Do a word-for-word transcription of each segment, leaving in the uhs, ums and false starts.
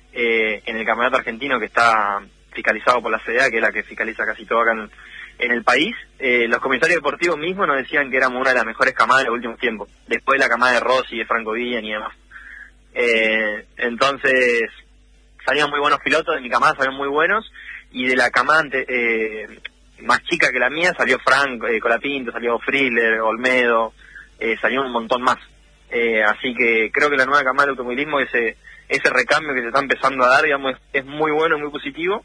eh, en el campeonato argentino que está fiscalizado por la C D A, que es la que fiscaliza casi todo acá en, en el país. Eh, los comisarios deportivos mismos nos decían que éramos una de las mejores camadas de los últimos tiempos, después de la camada de Rossi, de Franco Villan y demás. Eh, entonces, salían muy buenos pilotos, de mi camada salieron muy buenos, y de la camada ante, eh, más chica que la mía salió Frank, eh, Colapinto, salió Friedler, Olmedo, eh, salió un montón más. Eh, así que creo que la nueva camada de automovilismo, ese ese recambio que se está empezando a dar, digamos, es, es muy bueno y muy positivo.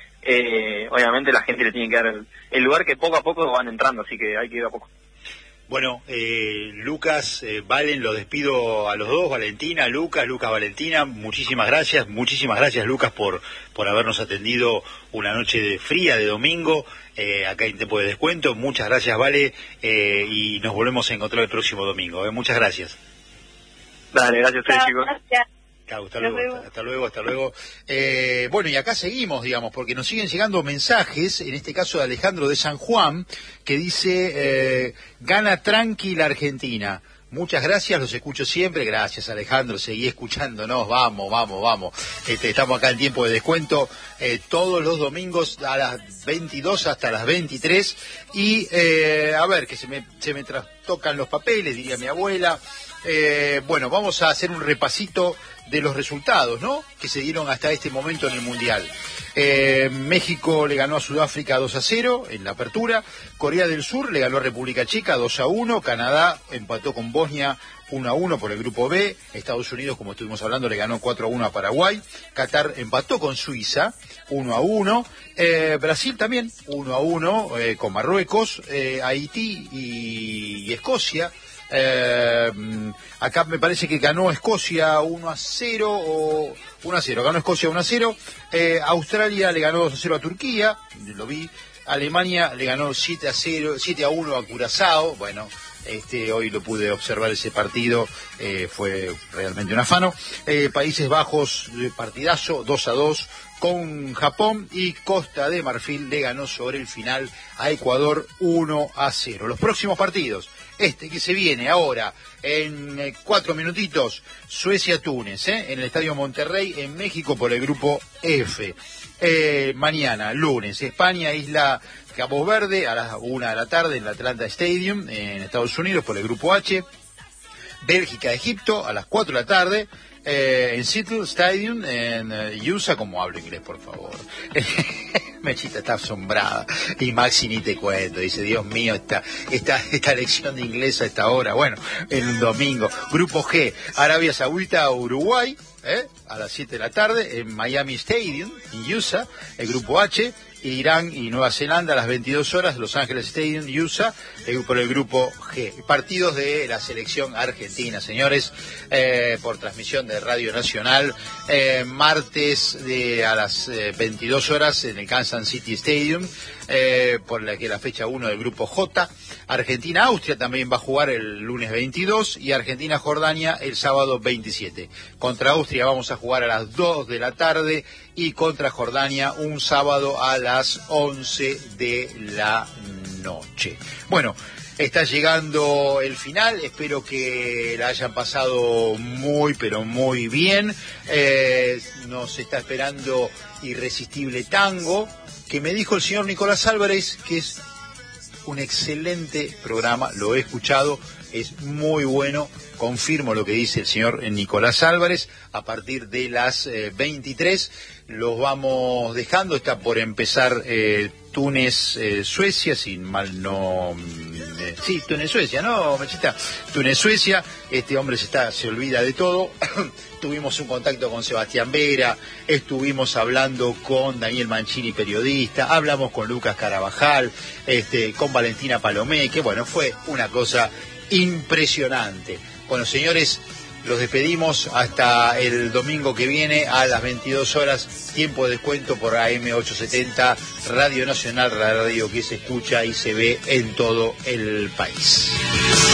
Eh, obviamente la gente le tiene que dar el, el lugar que poco a poco van entrando, así que hay que ir a poco. Bueno, eh, Lucas, eh, Valen, los despido a los dos, Valentina, Lucas, Lucas, Valentina, muchísimas gracias, muchísimas gracias Lucas por por habernos atendido una noche de fría de domingo, eh, acá en Tiempo de Descuento, muchas gracias Vale, eh, y nos volvemos a encontrar el próximo domingo, eh, muchas gracias. Dale, gracias a ustedes, Chao, chicos. Gracias. Chau, hasta, luego, hasta, hasta luego, hasta luego. Eh, bueno, y acá seguimos, digamos, porque nos siguen llegando mensajes, en este caso de Alejandro de San Juan, que dice, eh, gana tranqui la Argentina. Muchas gracias, los escucho siempre. Gracias, Alejandro, seguí escuchándonos, vamos, vamos, vamos. Este, estamos acá en Tiempo de Descuento eh, todos los domingos a las veintidós hasta las veintitrés. Y, eh, a ver, que se me, se me trastocan los papeles, diría mi abuela. Eh, bueno, vamos a hacer un repasito de los resultados, ¿no?, que se dieron hasta este momento en el Mundial. Eh, México le ganó a Sudáfrica dos a cero en la apertura, Corea del Sur le ganó a República Checa dos a uno, Canadá empató con Bosnia uno a uno por el grupo B, Estados Unidos, como estuvimos hablando, le ganó cuatro a uno a Paraguay, Qatar empató con Suiza uno a uno, eh, Brasil también uno a uno eh, con Marruecos, eh, Haití y, y Escocia. Eh, acá me parece que ganó Escocia uno a cero o uno a cero, ganó Escocia uno a cero, eh, Australia le ganó dos a cero a Turquía, lo vi, Alemania le ganó siete a cero, siete a uno a Curazao, bueno, este hoy lo pude observar ese partido, eh, fue realmente un afano, eh, Países Bajos, partidazo, dos a dos con Japón, y Costa de Marfil le ganó sobre el final a Ecuador uno a cero. Los próximos partidos, este que se viene ahora en eh, cuatro minutitos, Suecia-Túnez, ¿eh? en el Estadio Monterrey, en México, por el grupo F. Eh, mañana, lunes, España-Isla Cabo Verde a las una de la tarde en el Atlanta Stadium, en Estados Unidos, por el grupo H. Bélgica-Egipto a las cuatro de la tarde, eh, en Seattle Stadium, en uh, U S A, como hablo inglés, por favor. Mechita está asombrada, y Maxi ni te cuento, dice, Dios mío, esta, esta, esta lección de inglés a esta hora, bueno, en un domingo. Grupo G, Arabia Saudita, Uruguay, ¿eh? a las siete de la tarde, en Miami Stadium, en U S A, el grupo H, Irán y Nueva Zelanda a las veintidós horas, Los Ángeles Stadium, U S A, eh, por el grupo G. Partidos de la selección argentina, señores, eh, por transmisión de Radio Nacional, eh, martes de, a las eh, veintidós horas en el Kansas City Stadium, eh, por la que la fecha uno del grupo J. Argentina-Austria también va a jugar el lunes veintidós, y Argentina-Jordania el sábado veintisiete. Contra Austria vamos a jugar a las dos de la tarde, y contra Jordania un sábado a las once de la noche. Bueno, está llegando el final, espero que la hayan pasado muy, pero muy bien. Eh, nos está esperando Irresistible Tango, que me dijo el señor Nicolás Álvarez que es un excelente programa, lo he escuchado, es muy bueno, confirmo lo que dice el señor Nicolás Álvarez. A partir de las eh, veintitrés los vamos dejando, está por empezar eh, Túnez, eh, Suecia, sin mal no... Eh, sí, Túnez, Suecia, ¿no, Mechita? Túnez, Suecia, este hombre se, está, se olvida de todo. Tuvimos un contacto con Sebastián Vera, estuvimos hablando con Daniel Mancini, periodista, hablamos con Lucas Carabajal, este, con Valentina Palomé, que bueno, fue una cosa impresionante. Bueno, señores, los despedimos hasta el domingo que viene a las veintidós horas, Tiempo de Descuento por A M ochocientos setenta, Radio Nacional, la radio que se escucha y se ve en todo el país.